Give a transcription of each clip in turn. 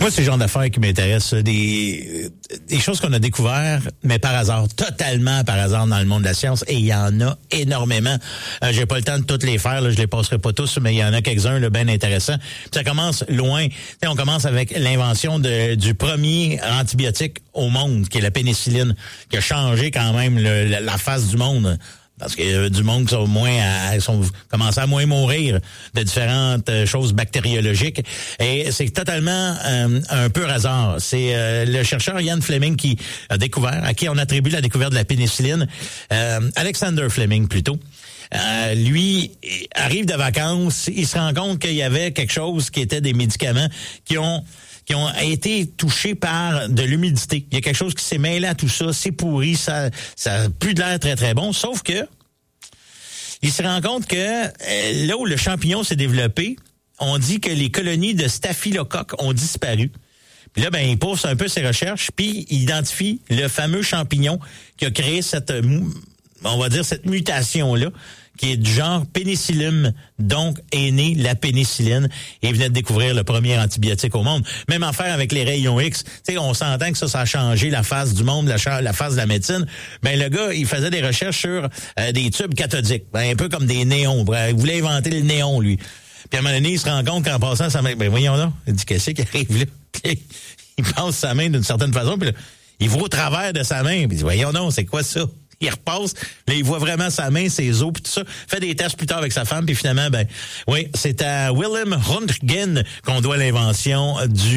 Moi, c'est le genre d'affaires qui m'intéresse. Des choses qu'on a découvertes, mais par hasard, totalement par hasard dans le monde de la science. Et il y en a énormément. J'ai pas le temps de toutes les faire, là, je les passerai pas tous, mais il y en a quelques-uns là, bien intéressants. Puis ça commence loin. T'sais, on commence avec l'invention du premier antibiotique au monde, qui est la pénicilline, qui a changé quand même la face du monde. Parce qu'il y a du monde qui sont commencé à moins mourir de différentes choses bactériologiques. Et c'est totalement un peu hasard. C'est le chercheur Ian Fleming qui a découvert, à qui on attribue la découverte de la pénicilline. Alexander Fleming, plutôt. Lui arrive de vacances, il se rend compte qu'il y avait quelque chose qui était des médicaments qui ont été touchés par de l'humidité. Il y a quelque chose qui s'est mêlé à tout ça, c'est pourri, ça a plus de l'air très très bon, sauf que il se rend compte que là où le champignon s'est développé, on dit que les colonies de staphylocoques ont disparu. Puis là, il pousse un peu ses recherches, puis il identifie le fameux champignon qui a créé cette mutation-là, qui est du genre Penicillium, donc est née la pénicilline, et il venait de découvrir le premier antibiotique au monde. Même affaire avec les rayons X. Tu sais, on s'entend que ça a changé la face du monde, la face de la médecine. Le gars, il faisait des recherches sur des tubes cathodiques, un peu comme des néons. Il voulait inventer le néon, lui. Puis à un moment donné, il se rend compte qu'en passant sa main, voyons là, il dit, qu'est-ce qui arrive là? Puis, il passe sa main d'une certaine façon, puis là, il voit au travers de sa main, puis il dit, voyons non, c'est quoi ça? Il repasse, là, il voit vraiment sa main, ses os, puis tout ça. Fait des tests plus tard avec sa femme, puis finalement, oui, c'est à Wilhelm Röntgen qu'on doit l'invention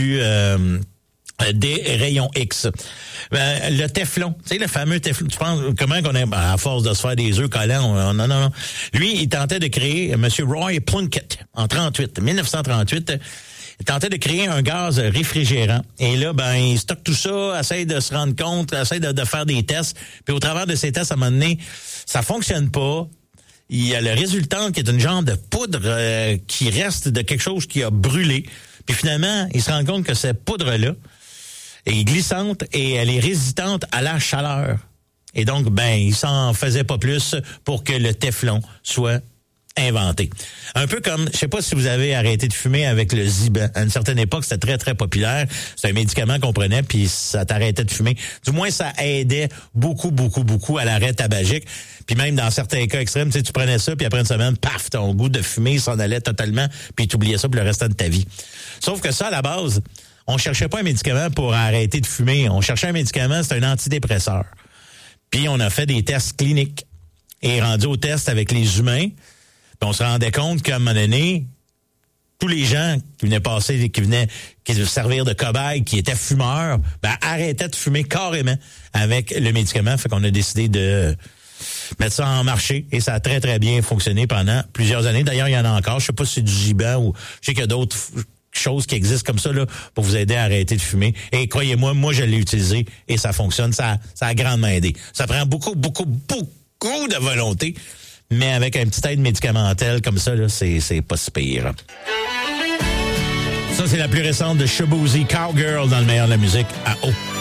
des rayons X. Le téflon, tu sais, le fameux téflon, tu penses, comment qu'on est, à force de se faire des œufs collants, non. Lui, il tentait de créer, M. Roy Plunkett, en 1938, il tentait de créer un gaz réfrigérant. Et là, il stocke tout ça, essaie de se rendre compte, essaie de faire des tests. Puis au travers de ces tests, à un moment donné, ça fonctionne pas. Il y a le résultat qui est une genre de poudre qui reste de quelque chose qui a brûlé. Puis finalement, il se rend compte que cette poudre-là est glissante et elle est résistante à la chaleur. Et donc, il s'en faisait pas plus pour que le téflon soit inventé. Un peu comme, je sais pas si vous avez arrêté de fumer avec le Ziban. À une certaine époque, c'était très, très populaire. C'est un médicament qu'on prenait, puis ça t'arrêtait de fumer. Du moins, ça aidait beaucoup, beaucoup, beaucoup à l'arrêt tabagique. Puis même dans certains cas extrêmes, tu prenais ça, puis après une semaine, paf, ton goût de fumer s'en allait totalement, puis tu oubliais ça pour le restant de ta vie. Sauf que ça, à la base, on cherchait pas un médicament pour arrêter de fumer. On cherchait un médicament, c'est un antidépresseur. Puis on a fait des tests cliniques. Et rendu au test avec les humains, on se rendait compte qu'à un moment donné, tous les gens qui venaient servir de cobayes, qui étaient fumeurs, arrêtaient de fumer carrément avec le médicament. Fait qu'on a décidé de mettre ça en marché et ça a très, très bien fonctionné pendant plusieurs années. D'ailleurs, il y en a encore. Je sais pas si c'est du Ziban ou je sais qu'il y a d'autres choses qui existent comme ça là pour vous aider à arrêter de fumer. Et croyez-moi, moi, je l'ai utilisé et ça fonctionne. Ça a grandement aidé. Ça prend beaucoup, beaucoup, beaucoup de volonté. Mais avec un petit aide médicamentelle comme ça, là, c'est pas si pire. Ça, c'est la plus récente de Shaboozey, Cowgirl, dans le meilleur de la musique à eau.